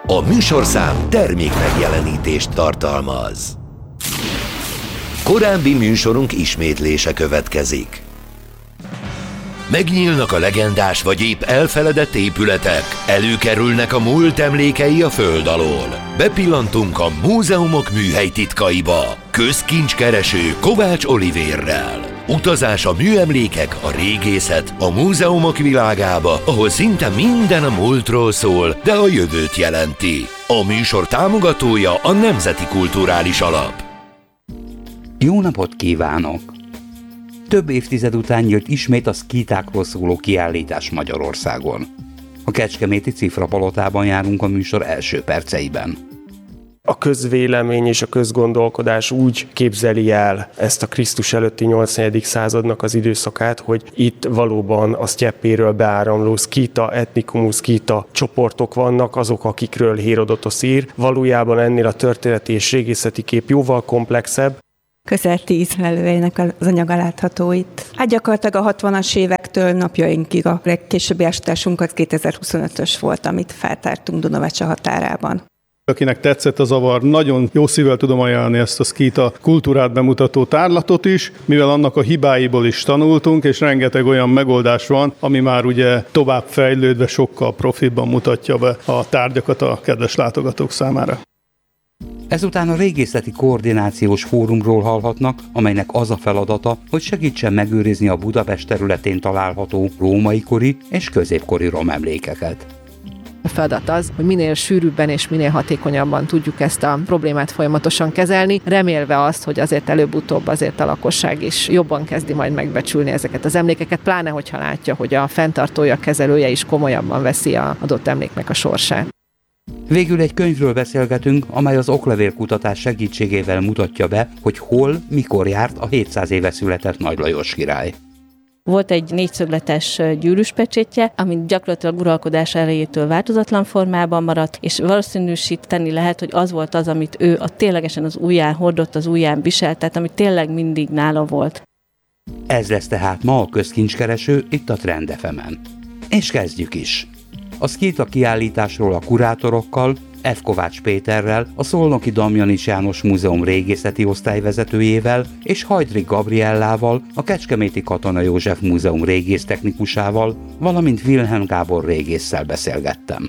A műsorszám termék megjelenítést tartalmaz. Korábbi műsorunk ismétlése következik. Megnyílnak a legendás vagy épp elfeledett épületek, előkerülnek a múlt emlékei a föld alól. Bepillantunk a múzeumok műhely titkaiba. Közkincskereső Kovács Olivérrel. Utazás a műemlékek, a régészet, a múzeumok világába, ahol szinte minden a múltról szól, de a jövőt jelenti. A műsor támogatója a Nemzeti Kulturális Alap. Jó napot kívánok! Több évtized után nyílt ismét a szkítákról szóló kiállítás Magyarországon. A kecskeméti Cifrapalotában járunk a műsor első perceiben. A közvélemény és a közgondolkodás úgy képzeli el ezt a Krisztus előtti 8. századnak az időszakát, hogy itt valóban a sztyeppéről beáramló szkíta, etnikumú szkíta csoportok vannak, azok, akikről Hérodotosz ír. Valójában ennél a történeti és régészeti kép jóval komplexebb. Közel 10 lelőhelynek az anyaga látható itt. Hát gyakorlatilag a 60-as évektől napjainkig a legkésőbbi ásatásunk az 2025-ös volt, amit feltártunk Dunavecse határában. Akinek tetszett a zavar, nagyon jó szívvel tudom ajánlani ezt a szkíta kultúrát bemutató tárlatot is, mivel annak a hibáiból is tanultunk, és rengeteg olyan megoldás van, ami már ugye tovább fejlődve sokkal profibban mutatja be a tárgyakat a kedves látogatók számára. Ezután a Régészeti Koordinációs Fórumról hallhatnak, amelynek az a feladata, hogy segítsen megőrizni a Budapest területén található római kori és középkori romemlékeket. A feladat az, hogy minél sűrűbben és minél hatékonyabban tudjuk ezt a problémát folyamatosan kezelni, remélve azt, hogy azért előbb-utóbb azért a lakosság is jobban kezdi majd megbecsülni ezeket az emlékeket, pláne hogyha látja, hogy a fenntartója, kezelője is komolyabban veszi az adott emléknek a sorsát. Végül egy könyvről beszélgetünk, amely az oklevélkutatás segítségével mutatja be, hogy hol, mikor járt a 700 éve született Nagy Lajos király. Volt egy négyszögletes gyűrűspecsétje, ami gyakorlatilag uralkodás elejétől változatlan formában maradt, és valószínűsíteni lehet, hogy az volt az, amit ő ténylegesen az ujján hordott, az ujján viselt, tehát ami tényleg mindig nála volt. Ez lesz tehát ma a közkincskereső itt a Trend FM-en. És kezdjük is! A szkíta kiállításról a kurátorokkal, F. Kovács Péterrel, a Szolnoki Damjanich János Múzeum régészeti osztályvezetőjével és Hajdrik Gabriellával, a Kecskeméti Katona József Múzeum régésztechnikusával, valamint Wilhelm Gábor régésszel beszélgettem.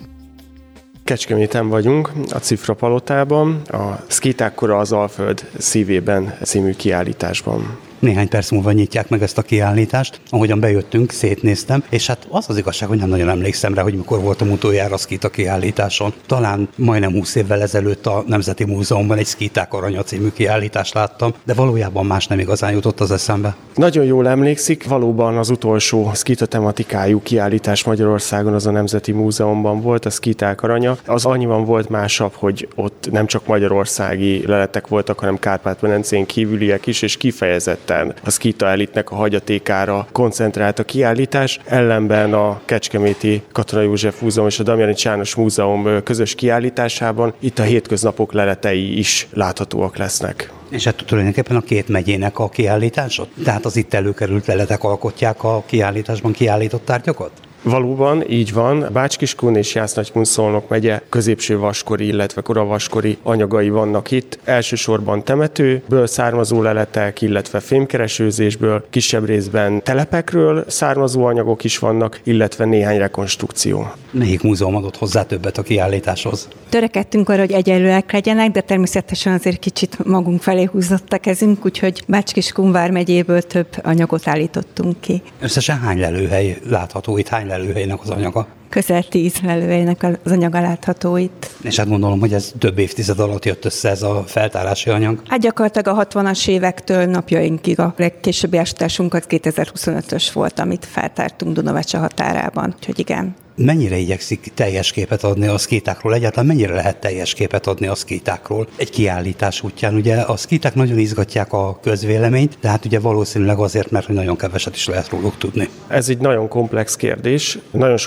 Kecskeméten vagyunk, a Cifrapalotában, a Szkíták kora az Alföld szívében című kiállításban. Néhány perc múlva nyitják meg ezt a kiállítást. Ahogyan bejöttünk, szétnéztem, és hát az igazság, hogy nem nagyon emlékszem rá, hogy mikor voltam utoljára a szkíta kiállításon. Talán majdnem 20 évvel ezelőtt a Nemzeti Múzeumban egy Szkíták aranya című kiállítást láttam, de valójában más nem igazán jutott az eszembe. Nagyon jól emlékszik, valóban az utolsó szkíta tematikájú kiállítás Magyarországon az a Nemzeti Múzeumban volt, a Szkíták aranya. Az annyiban volt másabb, hogy ott nem csak magyarországi leletek voltak, hanem Kárpát-medencén kívüliek is, és kifejezett a szkíta elitnek a hagyatékára koncentrált a kiállítás, ellenben a Kecskeméti Katona József Múzeum és a Damjanich János Múzeum közös kiállításában itt a hétköznapok leletei is láthatóak lesznek. És hát tulajdonképpen a két megyének a kiállítása? Tehát az itt előkerült leletek alkotják a kiállításban kiállított tárgyakat? Valóban, így van. Bács-Kiskun és Jász-Nagykun-Szolnok megye középső vaskori, illetve koravaskori anyagai vannak itt. Elsősorban temetőből származó leletek, illetve fémkeresőzésből, kisebb részben telepekről származó anyagok is vannak, illetve néhány rekonstrukció. Melyik múzeum adott hozzá többet a kiállításhoz? Törekedtünk arra, hogy egyenlőek legyenek, de természetesen azért kicsit magunk felé húzott a kezünk, úgyhogy Bács-Kiskun vármegyéből több anyagot állítottunk ki. Összesen hány lelőhely látható itt, hány lelőhelynek az anyaga? Közel 10 lelőhelynek az anyaga látható itt. És hát gondolom, hogy ez több évtized alatt jött össze ez a feltárási anyag. Hát gyakorlatilag a 60-as évektől napjainkig a legkésőbbi ásatásunk az 2025-ös volt, amit feltártunk Dunavecse határában. Úgyhogy igen. Mennyire igyekszik teljes képet adni a szkítákról? Egyáltalán mennyire lehet teljes képet adni a szkítákról egy kiállítás útján? Ugye a szkíták nagyon izgatják a közvéleményt, de hát ugye valószínűleg azért, mert nagyon keveset is lehet róluk tudni. Ez egy nagyon komplex kérdés. Nagyon sokat tudunk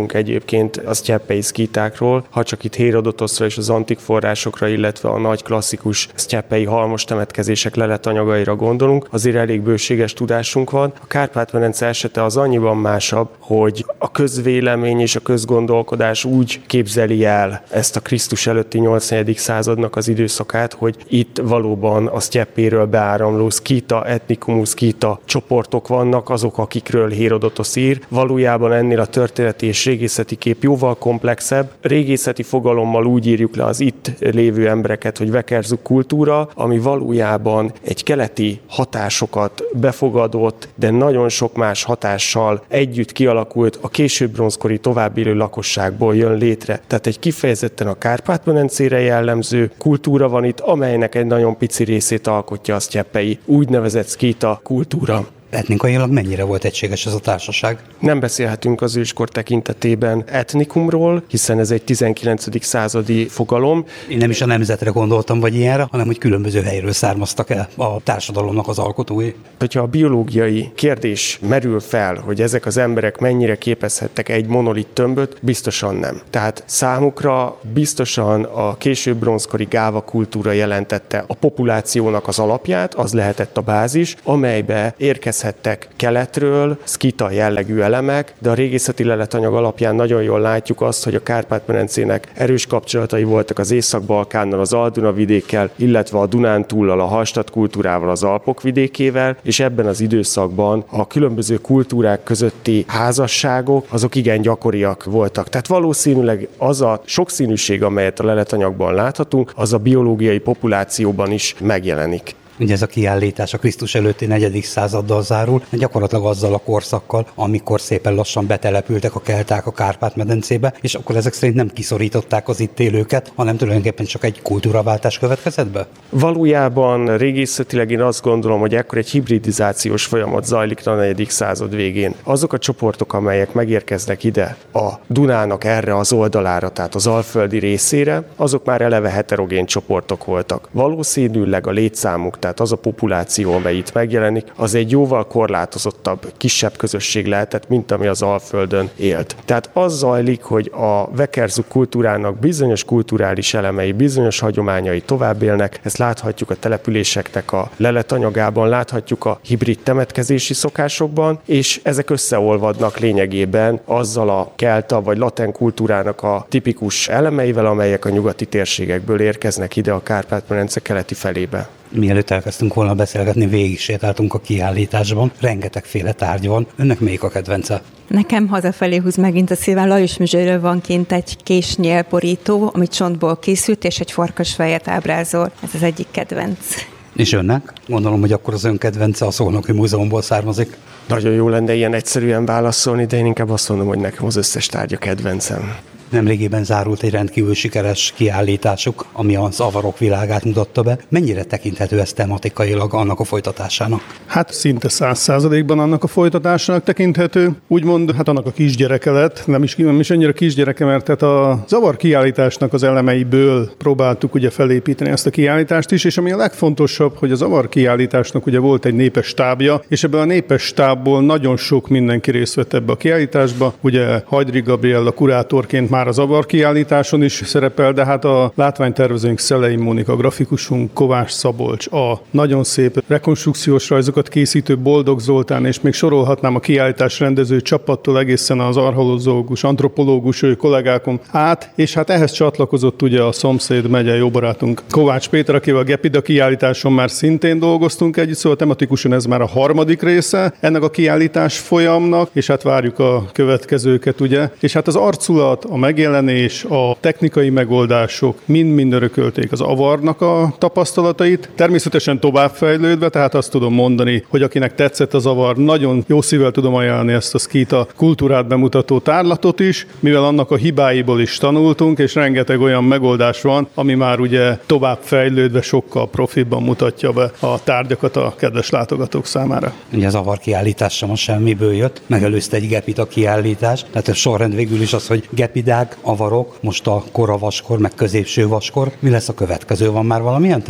beszélünk egyébként a sztyeppei szkítákról, ha csak itt Hérodotoszra és az antik forrásokra, illetve a nagy klasszikus sztyeppei halmos temetkezések leletanyagaira gondolunk, azért elég bőséges tudásunk van. A Kárpát-medence esete az annyiban másabb, hogy a közvélemény és a közgondolkodás úgy képzeli el ezt a Krisztus előtti 8. századnak az időszakát, hogy itt valóban a sztyeppéről beáramló szkíta, etnikumú szkíta csoportok vannak, azok, akikről Hérodotosz ír. Valójában ennél a történeti és régészeti kép jóval komplexebb. Régészeti fogalommal úgy írjuk le az itt lévő embereket, hogy vekerzuk kultúra, ami valójában egy keleti hatásokat befogadott, de nagyon sok más hatással együtt kialakult a később bronzkori továbbélő lakosságból jön létre. Tehát egy kifejezetten a Kárpát-medencére jellemző kultúra van itt, amelynek egy nagyon pici részét alkotja a sztyeppei úgynevezett szkíta kultúra. Etnikailag mennyire volt egységes ez a társaság? Nem beszélhetünk az őskor tekintetében etnikumról, hiszen ez egy 19. századi fogalom. Én nem is a nemzetre gondoltam, vagy ilyenre, hanem hogy különböző helyről származtak el a társadalomnak az alkotói. Hogyha a biológiai kérdés merül fel, hogy ezek az emberek mennyire képezhettek egy monolit tömböt, biztosan nem. Tehát számukra biztosan a később bronzkori gáva kultúra jelentette a populációnak az alapját, az lehetett a bázis, amelybe érkezhettek keletről, szkíta jellegű elemek, de a régészeti leletanyag alapján nagyon jól látjuk azt, hogy a Kárpát-medencének erős kapcsolatai voltak az Észak-Balkánnal, az Al-Duna vidékkel, illetve a Dunántúllal, a Hallstatt kultúrával, az Alpok vidékével, és ebben az időszakban a különböző kultúrák közötti házasságok, azok igen gyakoriak voltak. Tehát valószínűleg az a sokszínűség, amelyet a leletanyagban láthatunk, az a biológiai populációban is megjelenik. Ugye ez a kiállítás a Krisztus előtti 4. századdal zárul, gyakorlatilag azzal a korszakkal, amikor szépen lassan betelepültek a kelták a Kárpát-medencébe, és akkor ezek szerint nem kiszorították az itt élőket, hanem tulajdonképpen csak egy kultúraváltás következett be? Valójában régészetileg én azt gondolom, hogy ekkor egy hibridizációs folyamat zajlik a 4. század végén. Azok a csoportok, amelyek megérkeznek ide a Dunának erre az oldalára, tehát az alföldi részére, azok már eleve heterogén csoportok voltak. Valószínűleg a létszámuk, tehát az a populáció, amely itt megjelenik, az egy jóval korlátozottabb, kisebb közösség lehetett, mint ami az Alföldön élt. Tehát az zajlik, hogy a vekerzuk kultúrának bizonyos kulturális elemei, bizonyos hagyományai tovább élnek, ezt láthatjuk a településeknek a leletanyagában, láthatjuk a hibrid temetkezési szokásokban, és ezek összeolvadnak lényegében azzal a kelta vagy latin kultúrának a tipikus elemeivel, amelyek a nyugati térségekből érkeznek ide a Kárpát-medence keleti felébe. Mielőtt elkezdtünk volna beszélgetni, végig sétáltunk a kiállításban, rengetegféle tárgy van. Önnek melyik a kedvence? Nekem hazafelé húz megint a szívem. Lajos Muzsőről van kint egy késnyélborító, ami csontból készült, és egy farkasfejet ábrázol. Ez az egyik kedvenc. És önnek? Gondolom, hogy akkor az ön kedvence a Szolnoki Múzeumból származik. Nagyon jó lenne ilyen egyszerűen válaszolni, de én inkább azt mondom, hogy nekem az összes tárgy a kedvencem. Nemrégiben zárult egy rendkívül sikeres kiállításuk, ami az avarok világát mutatta be. Mennyire tekinthető ez tematikailag annak a folytatásának? Hát szinte 100%-ban annak a folytatásának tekinthető. Úgymond, hát annak a kisgyereke lett, nem is annyira kisgyereke, mert tehát a zavar kiállításnak az elemeiből próbáltuk ugye felépíteni ezt a kiállítást is, és ami a legfontosabb, hogy a zavar kiállításnak ugye volt egy népes stábja, és ebből a népes stábból nagyon sok mindenki részt vett ebbe a kiállításba. Ugye Hajdri Gabriella kurátorként már az zavar kiállításon is szerepel, de hát a látványtervezőnk Szelei Mónika, grafikusunk Kovács Szabolcs, a nagyon szép rekonstrukciós rajzokat készítő Boldog Zoltán, és még sorolhatnám a kiállítás rendező csapattól egészen az archeológus, antropológus kollégákon át, és hát ehhez csatlakozott ugye a szomszéd megye jó barátunk Kovács Péter, akivel a Gepida kiállításon már szintén dolgoztunk együtt, szóval tematikusan ez már a harmadik része ennek a kiállítás folyamnak, és hát várjuk a következőket, ugye, és hát az arculat, a megjelenés, a technikai megoldások mind örökölték az avarnak a tapasztalatait, természetesen továbbfejlődve, tehát azt tudom mondani, hogy akinek tetszett az avar, nagyon jó szívvel tudom ajánlani ezt a szkíta kultúrát bemutató tárlatot is, mivel annak a hibáiból is tanultunk, és rengeteg olyan megoldás van, ami már ugye továbbfejlődve sokkal profibban mutatja be a tárgyakat a kedves látogatók számára. Ugye az avar kiállítás sem a semmiből jött, megelőzte egy Gepida kiállítás, tehát a sorrend végül is az, hogy gepidák, avarok, most a kora vaskor, meg középső vaskor. Mi lesz a következő? Van már valamilyen terv?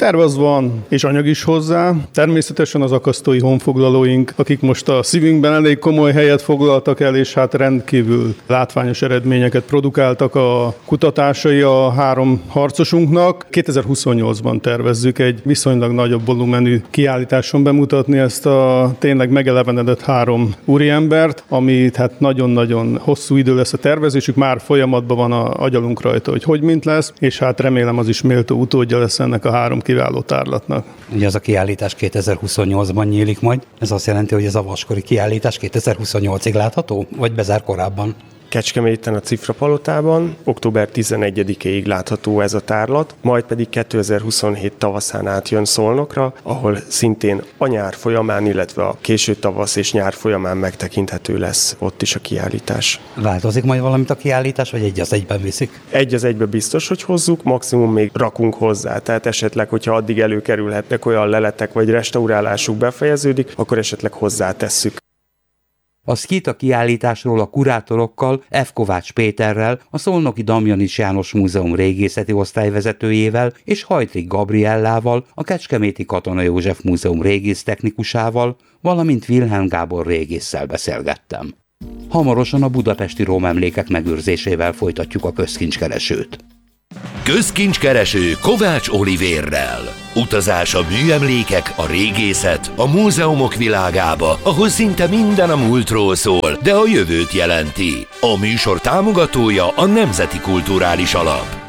Terv az van, és anyag is hozzá. Természetesen az akasztói honfoglalóink, akik most a szívünkben elég komoly helyet foglaltak el, és hát rendkívül látványos eredményeket produkáltak a kutatásai a 3 harcosunknak. 2028-ban tervezzük egy viszonylag nagyobb volumenű kiállításon bemutatni ezt a tényleg megelevenedett 3 úriembert, ami hát nagyon-nagyon hosszú idő lesz a tervezésük, már folyamatban van a agyalunk rajta, hogy mint lesz, és hát remélem az is méltó utódja lesz ennek a 3 kiváló tárlatnak. Ugye ez a kiállítás 2028-ban nyílik majd. Ez azt jelenti, hogy ez a vaskori kiállítás 2028-ig látható, vagy bezár korábban? Kecskeméten a Cifra Palotában október 11-ig látható ez a tárlat, majd pedig 2027 tavaszán átjön Szolnokra, ahol szintén a nyár folyamán, illetve a késő tavasz és nyár folyamán megtekinthető lesz ott is a kiállítás. Változik majd valamit a kiállítás, vagy egy az egyben viszik? Egy az egyben biztos, hogy hozzuk, maximum még rakunk hozzá, tehát esetleg, hogyha addig előkerülhetnek olyan leletek, vagy restaurálásuk befejeződik, akkor esetleg hozzátesszük. A Szkíta kiállításról a kurátorokkal, F. Kovács Péterrel, a Szolnoki Damjanich János Múzeum régészeti osztályvezetőjével és Hajtlik Gabriellával, a Kecskeméti Katona József Múzeum régésztechnikusával, valamint Wilhelm Gábor régésszel beszélgettem. Hamarosan a budapesti rómemlékek megőrzésével folytatjuk a közkincskeresőt. Közkincskereső Kovács Olivérrel. Utazás a műemlékek, a régészet, a múzeumok világába, ahol szinte minden a múltról szól, de a jövőt jelenti. A műsor támogatója a Nemzeti Kulturális Alap.